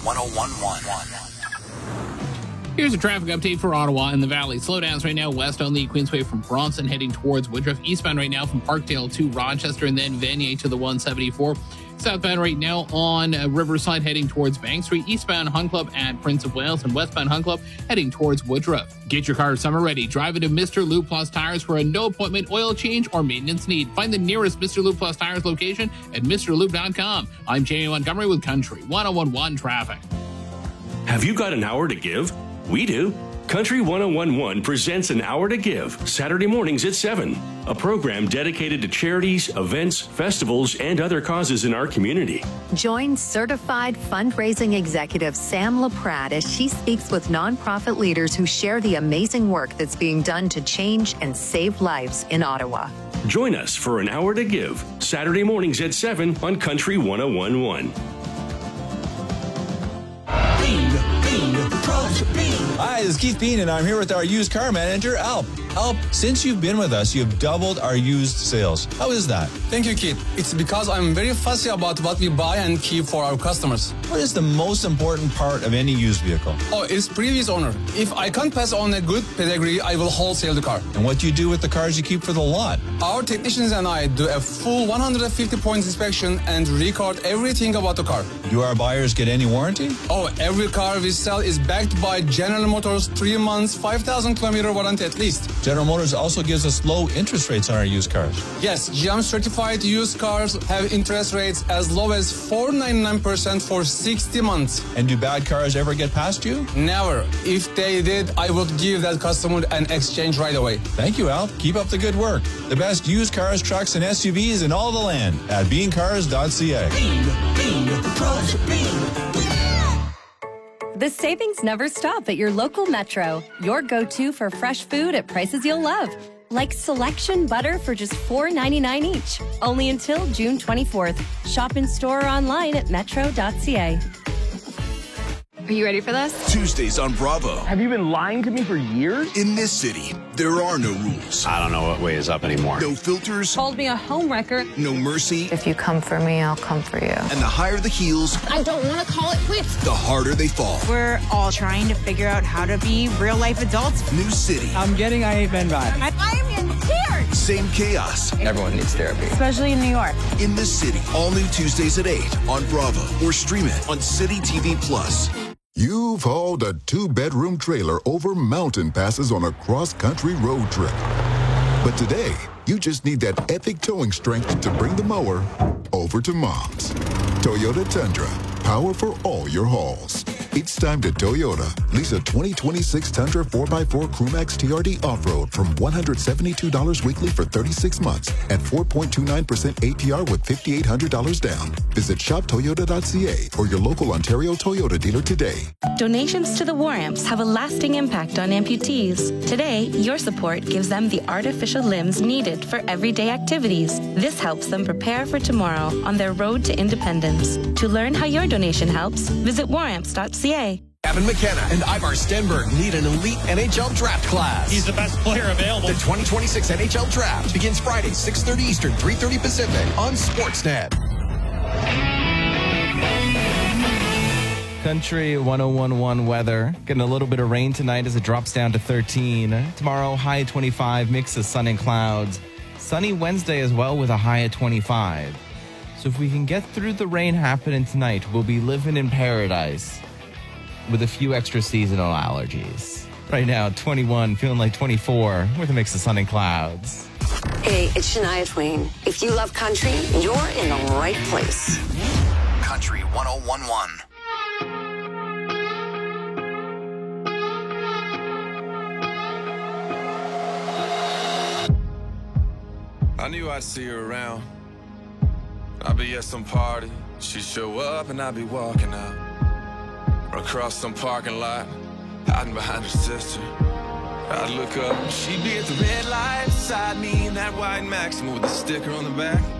1011. Here's a traffic update for Ottawa and the Valley. Slowdowns right now west on the Queensway from Bronson heading towards Woodruff. Eastbound right now from Parkdale to Rochester and then Vanier to the 174. Southbound right now on Riverside heading towards Bank Street. Eastbound Hunt Club at Prince of Wales and westbound Hunt Club heading towards Woodruff. Get your car summer ready. Drive it to Mr. Lube Plus Tires for a no appointment oil change or maintenance need. Find the nearest Mr. Lube Plus Tires location at MrLube.com. I'm Jamie Montgomery with Country 1011 Traffic. Have you got an hour to give? We do. Country 1011 presents An Hour to Give, Saturday mornings at 7. A program dedicated to charities, events, festivals, and other causes in our community. Join certified fundraising executive Sam LaPrade as she speaks with nonprofit leaders who share the amazing work that's being done to change and save lives in Ottawa. Join us for An Hour to Give, Saturday mornings at 7 on Country 1011. Hi, this is Keith Bean, and I'm here with our used car manager, Alp. Alp, since you've been with us, you've doubled our used sales. How is that? Thank you, Keith. It's because I'm very fussy about what we buy and keep for our customers. What is the most important part of any used vehicle? Oh, it's previous owner. If I can't pass on a good pedigree, I will wholesale the car. And what do you do with the cars you keep for the lot? Our technicians and I do a full 150 points inspection and record everything about the car. Do our buyers get any warranty? Oh, every car we sell is backed by General Motors 3 months, 5,000 kilometer warranty at least. General Motors also gives us low interest rates on our used cars. Yes, GM certified used cars have interest rates as low as 4.99% for 60 months. And do bad cars ever get past you? Never. If they did, I would give that customer an exchange right away. Thank you, Al. Keep up the good work. The best used cars, trucks, and SUVs in all the land at beancars.ca. The savings never stop at your local Metro. Your go-to for fresh food at prices you'll love. Like selection butter for just $4.99 each. Only until June 24th. Shop in store or online at metro.ca. Are you ready for this? Tuesdays on Bravo. Have you been lying to me for years? In this city, there are no rules. I don't know what way is up anymore. No filters. Called me a homewrecker. No mercy. If you come for me, I'll come for you. And the higher the heels, I don't want to call it quits. the harder they fall. We're all trying to figure out how to be real-life adults. New city. I'm getting I Hate Men vibe. I'm in tears. Same chaos. Everyone needs therapy. Especially in New York. In this city. All new Tuesdays at 8 on Bravo. Or stream it on City TV Plus. You've hauled a 2-bedroom trailer over mountain passes on a cross-country road trip. But today, you just need that epic towing strength to bring the mower over to Mom's. Toyota Tundra, power for all your hauls. It's time to Toyota. Lease a 2026 Tundra 4x4 Crewmax TRD Off-Road from $172 weekly for 36 months at 4.29% APR with $5,800 down. Visit shoptoyota.ca or your local Ontario Toyota dealer today. Donations to the War Amps have a lasting impact on amputees. Today, your support gives them the artificial limbs needed for everyday activities. This helps them prepare for tomorrow on their road to independence. To learn how your donation helps, visit waramps.ca. Evan McKenna and Ivar Stenberg need an elite NHL draft class. He's the best player available. The 2026 NHL draft begins Friday, 6:30 Eastern, 3:30 Pacific on Sportsnet. Country 1011 weather. Getting a little bit of rain tonight as it drops down to 13. Tomorrow, high 25, mix of sun and clouds. Sunny Wednesday as well with a high of 25. So if we can get through the rain happening tonight, we'll be living in paradise with a few extra seasonal allergies. Right now, 21, feeling like 24 with a mix of sun and clouds. Hey, it's Shania Twain. If you love country, you're in the right place. Country 1011. I knew I'd see her around. I'd be at some party, she'd show up and I'd be walking out. Or across some parking lot, hiding behind her sister. I'd look up, she'd be at the red light beside me in that white Maxima with a sticker on the back.